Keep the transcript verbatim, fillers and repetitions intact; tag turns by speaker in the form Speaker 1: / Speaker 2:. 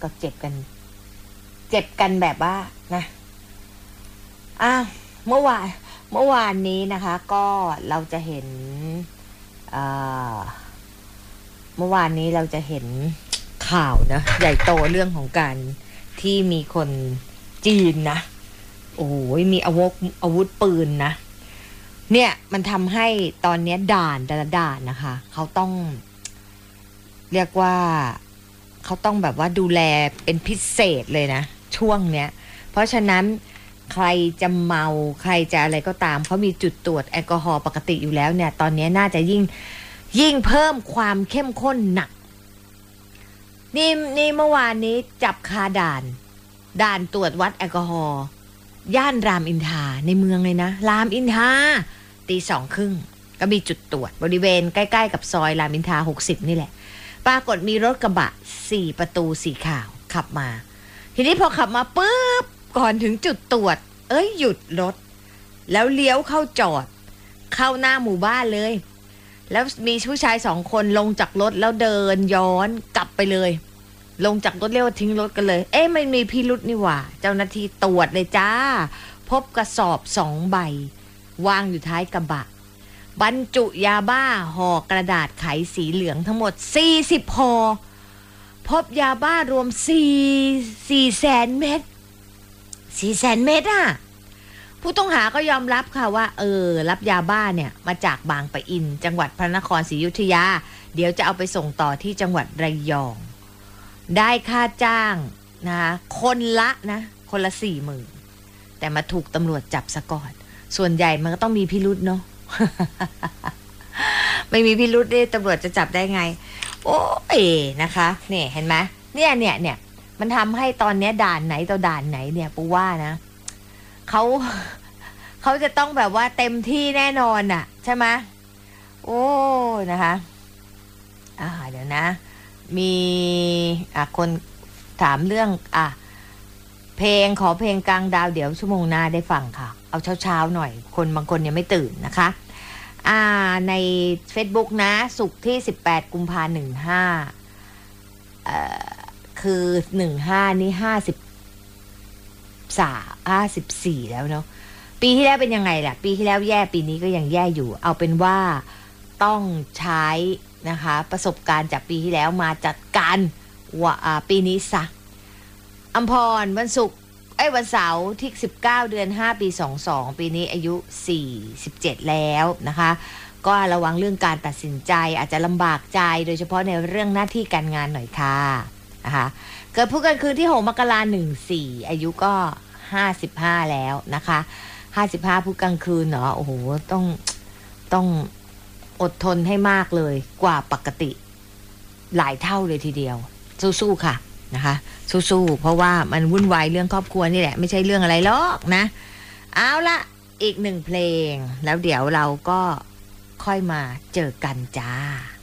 Speaker 1: ก็เจ็บกันเจ็บกันแบบว่านะอ้าวเมื่อวานเมื่อวานนี้นะคะก็เราจะเห็นเอ่อเมื่อวานนี้เราจะเห็นข่าวนะใหญ่โตเรื่องของการที่มีคนจีนนะโอ้ยมีอาวุธอาวุธปืนนะเนี่ยมันทำให้ตอนนี้ด่านแต่ละด่านนะคะเขาต้องเรียกว่าเขาต้องแบบว่าดูแลเป็นพิเศษเลยนะช่วงเนี้ยเพราะฉะนั้นใครจะเมาใครจะอะไรก็ตามเขามีจุดตรวจแอลกอฮอล์ปกติอยู่แล้วเนี่ยตอนนี้น่าจะยิ่งยิ่งเพิ่มความเข้มข้นหนักนี่นี่เมื่อวานนี้จับคาด่านด่านตรวจวัดแอลกอฮอล์ย่านรามอินทราในเมืองเลยนะรามอินทราตีสองครึ่งก็มีจุดตรวจบริเวณใกล้ๆกับซอยรามอินทราหกสิบนี่แหละปรากฏมีรถกระบะสี่ประตูสีขาวขับมาทีนี้พอขับมาปุ๊บก่อนถึงจุดตรวจเอ้ยหยุดรถแล้วเลี้ยวเข้าจอดเข้าหน้าหมู่บ้านเลยแล้วมีผู้ชายสองคนลงจากรถแล้วเดินย้อนกลับไปเลยลงจากรถเรียกว่าทิ้งรถกันเลยเอ๊ะมันมีพิรุธนี่หว่าเจ้าหน้าที่ตรวจเลยจ้าพบกระสอบสองใบวางอยู่ท้ายกระบะบรรจุยาบ้าห่อกระดาษไขสีเหลืองทั้งหมดสี่สิบห่อพบยาบ้ารวม4 4แสนเม็ด4แสนเม็ดอ่ะผู้ต้องหาก็ยอมรับค่ะว่าเออรับยาบ้าเนี่ยมาจากบางปะอินจังหวัดพระนครศรีอยุธยาเดี๋ยวจะเอาไปส่งต่อที่จังหวัดระยองได้ค่าจ้างนะคะคนละนะคนละสี่หมื่นแต่มาถูกตำรวจจับซะก่อนส่วนใหญ่มันก็ต้องมีพิรุธเนาะ ไม่มีพิรุธนี่ตำรวจจะจับได้ไงโอ้ยนะคะเนี่ยเห็นไหมเนี่ยเนี่ยเนี่ยมันทำให้ตอนนี้ด่านไหนต่อด่านไหนเนี่ยปูว่านะเขาเขาจะต้องแบบว่าเต็มที่แน่นอนน่ะใช่ไหมโอ้นะคะอ่าเดี๋ยวนะมีอ่ะคนถามเรื่องอ่ะเพลงขอเพลงกลางดาวเดี๋ยวชั่วโมงหน้าได้ฟังค่ะเอาเช้าๆหน่อยคนบางคนยังไม่ตื่นนะคะอ่าใน Facebook นะศุกร์ที่สิบแปดกุมภาพันธ์หนึ่งห้าเอ่อคือหนึ่งห้านี่ห้าสิบสามห้าสิบสี่แล้วเนาะปีที่แล้วเป็นยังไงล่ะปีที่แล้วแย่ปีนี้ก็ยังแย่อยู่เอาเป็นว่าต้องใช้นะคะประสบการณ์จากปีที่แล้วมาจัดการว่าปีนี้ซะอัมพรวันศุกร์ไอ้วันเสาร์ที่สิบเก้าเดือนห้าปีสองสองปีนี้อายุสี่สิบเจ็ดแล้วนะคะก็ระวังเรื่องการตัดสินใจอาจจะลำบากใจโดยเฉพาะในเรื่องหน้าที่การงานหน่อยค่ะนะคะเกิดผู้กันคืนที่หกมกราคมหนึ่งสี่อายุก็ห้าสิบห้าแล้วนะคะห้าสิบห้าผู้กลางคืนเนาะโอ้โหต้องต้องอดทนให้มากเลยกว่าปกติหลายเท่าเลยทีเดียวสู้ๆค่ะนะคะสู้ๆเพราะว่ามันวุ่นวายเรื่องครอบครัวนี่แหละไม่ใช่เรื่องอะไรหรอกนะเอาละอีกหนึ่งเพลงแล้วเดี๋ยวเราก็ค่อยมาเจอกันจ้า